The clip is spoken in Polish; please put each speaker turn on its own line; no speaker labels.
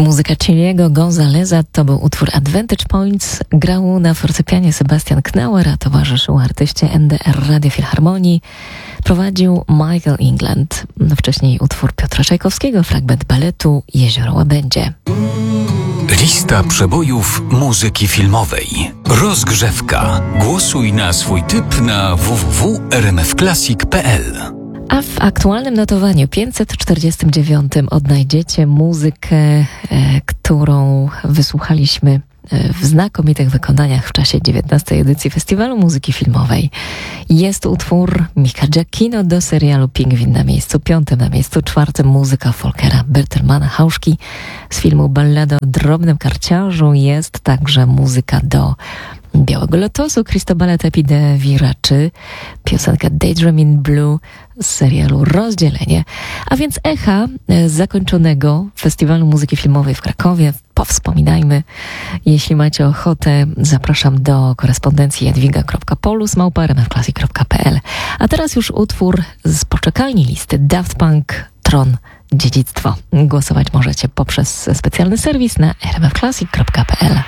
Muzyka Chiliego Gonzaleza to był utwór Advantage Points. Grał na fortepianie Sebastian Knauer, a towarzyszył artyście NDR Radio Filharmonii. Prowadził Michael England. Wcześniej utwór Piotra Czajkowskiego, fragment baletu Jezioro Łabędzie.
Lista przebojów muzyki filmowej. Rozgrzewka. Głosuj na swój typ na www.rmfclassic.pl.
A w aktualnym notowaniu 549 odnajdziecie muzykę, którą wysłuchaliśmy w znakomitych wykonaniach w czasie 19. edycji Festiwalu Muzyki Filmowej. Jest utwór Mika Giacchino do serialu Pingwin na miejscu 5, na miejscu 4 muzyka Volkera Bertelmana-Hauschki z filmu Ballada o drobnym karciarzu. Jest także muzyka do Białego Lotosu Cristobala Tepi de Viraczy, piosenka Daydream in Blue z serialu Rozdzielenie, a więc echa zakończonego Festiwalu Muzyki Filmowej w Krakowie. Powspominajmy. Jeśli macie ochotę, zapraszam do korespondencji jadwiga.polus@rmfclassic.pl. A teraz już utwór z poczekalni listy Daft Punk, Tron, Dziedzictwo. Głosować możecie poprzez specjalny serwis na rmfclassic.pl.